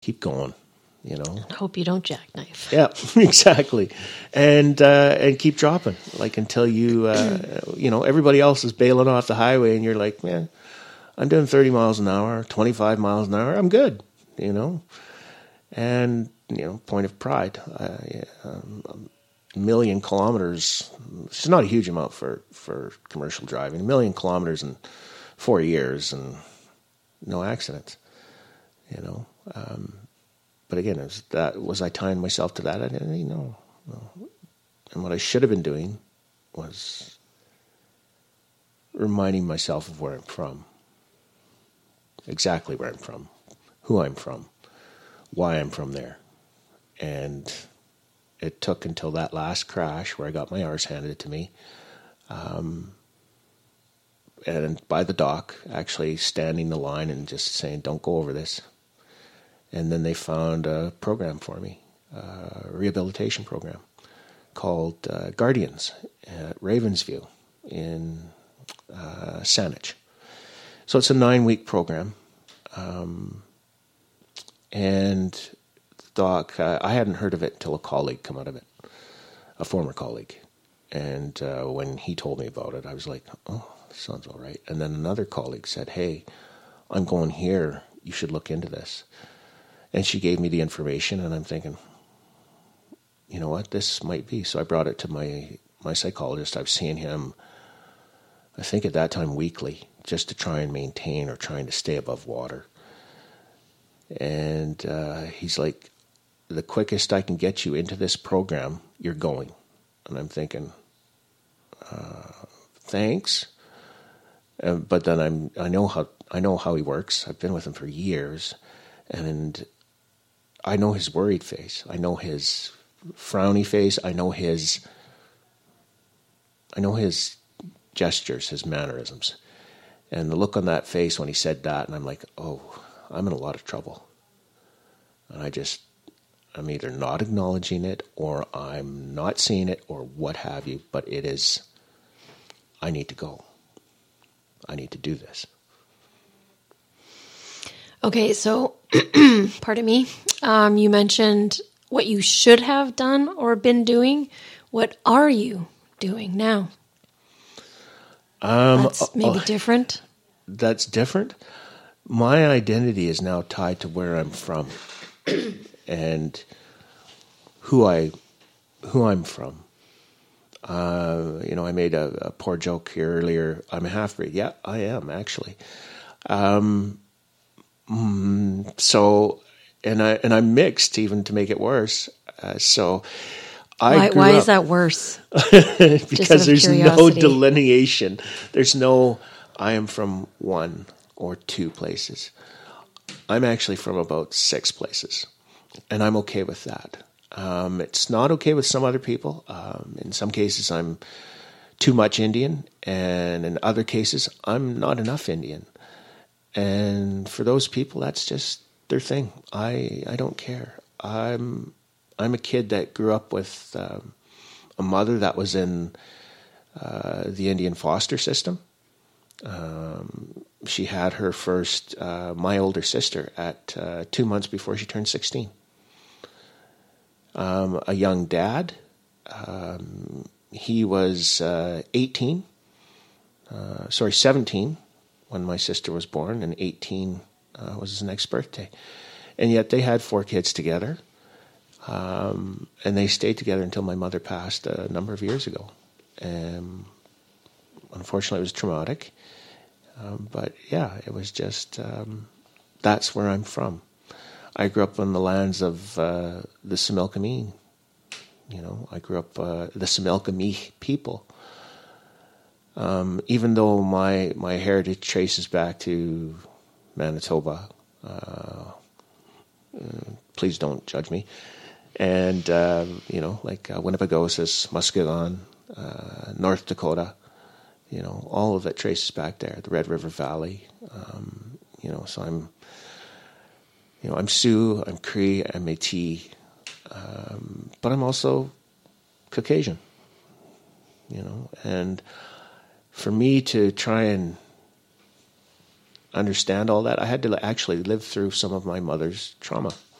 keep going, you know. Hope you don't jackknife. Yeah, exactly. And keep dropping, like, until you, everybody else is bailing off the highway and you're like, man, I'm doing 30 miles an hour, 25 miles an hour. I'm good, you know. And, point of pride, a million kilometers, it's not a huge amount for commercial driving, 1 million kilometers in 4 years and no accidents, you know. But again, was I tying myself to that? I didn't really know. And what I should have been doing was reminding myself of where I'm from, exactly where I'm from, who I'm from, why I'm from there. And it took until that last crash where I got my arse handed to me, and by the dock, actually standing the line and just saying, don't go over this. And then they found a program for me, a rehabilitation program called Guardians at Ravensview in Saanich. So it's a 9-week program. And doc, I hadn't heard of it until a colleague come out of it, a former colleague. And when he told me about it, I was like, oh, sounds all right. And then another colleague said, hey, I'm going here. You should look into this. And she gave me the information, and I'm thinking, you know what, this might be. So I brought it to my psychologist. I was seeing him, I think at that time, weekly, just to try and maintain or trying to stay above water. And he's like, the quickest I can get you into this program, you're going. And I'm thinking, thanks. But then I know how he works. I've been with him for years, and I know his worried face. I know his frowny face. I know his gestures, his mannerisms. And the look on that face when he said that, and I'm like, oh, I'm in a lot of trouble. And I'm either not acknowledging it or I'm not seeing it or what have you, but it is, I need to go. I need to do this. Okay, so, pardon me, you mentioned what you should have done or been doing. What are you doing now? That's maybe different. That's different. My identity is now tied to where I'm from and who I'm from. I made a poor joke here earlier. I'm a half-breed. Yeah, I am actually. So, and I'm mixed even to make it worse. Why is that worse? Because there's no delineation. There's no, I am from 1 or 2 places. I'm actually from about 6 places, and I'm okay with that. It's not okay with some other people. In some cases, I'm too much Indian, and in other cases, I'm not enough Indian. And for those people, that's just their thing. I don't care. I'm a kid that grew up with a mother that was in the Indian foster system. She had her first, my older sister, at 2 months before she turned 16. A young dad. He was 17 when my sister was born, and 18 was his next birthday. And yet they had 4 kids together, and they stayed together until my mother passed a number of years ago. And unfortunately, it was traumatic. But yeah, it was just, that's where I'm from. I grew up on the lands of the Similkameen. I grew up the Similkamee people. Even though my heritage traces back to Manitoba, please don't judge me. And, Winnipegosis, Muskegon, North Dakota, all of it traces back there, the Red River Valley. So I'm Sioux, I'm Cree, I'm Métis, but I'm also Caucasian, and for me to try and understand all that. I had to actually live through some of my mother's trauma.